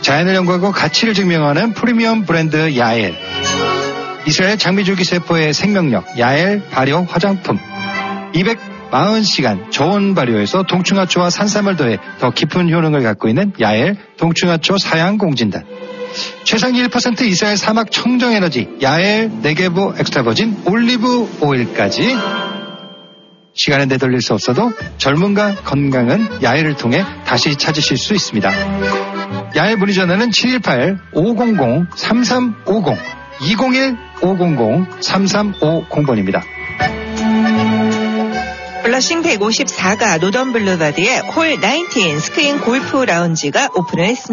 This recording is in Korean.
자연을 연구하고 가치를 증명하는 프리미엄 브랜드 야엘. 이스라엘 장미줄기 세포의 생명력 야엘 발효 화장품. 240시간 저온 발효에서 동충하초와 산삼을 더해 더 깊은 효능을 갖고 있는 야엘 동충하초 사양 공진단. 최상위 1% 이스라엘 사막 청정에너지 야엘 네게브 엑스트라버진 올리브 오일까지. 시간은 되돌릴 수 없어도 젊음과 건강은 야엘을 통해 다시 찾으실 수 있습니다. 야엘 문의 전화는 718-500-3350 201-500-3350번입니다. 블러싱 154가 노던 블루바드의 홀 19 스크린 골프 라운지가 오픈을 했습니다.